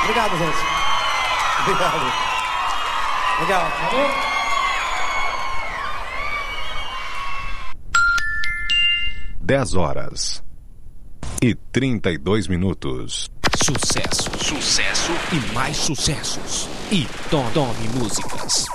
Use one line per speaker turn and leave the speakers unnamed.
Obrigado, gente. Obrigado. Legal. Valeu.
10h32.
Sucesso, sucesso e mais sucessos. E Tome Músicas.